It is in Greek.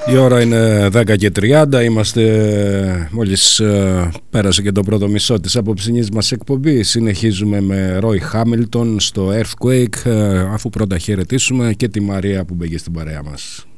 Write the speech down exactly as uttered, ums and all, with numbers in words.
Η ώρα είναι δέκα και τριάντα. Είμαστε, μόλις ε, πέρασε και το πρώτο μισό της απόψινής μας εκπομπή. Συνεχίζουμε με Roy Hamilton στο Earthquake, ε, αφού πρώτα χαιρετήσουμε και τη Μαρία που μπήκε στην παρέα μας.